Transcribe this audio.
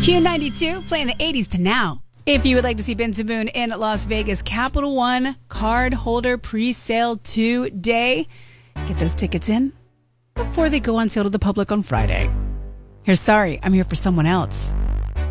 Q92, playing the 80s to now. If you would like to see Benson Boone in Las Vegas, Capital One card holder pre-sale today. Get those tickets in before they go on sale to the public on Friday. Here's Sorry, I'm Here for Someone Else.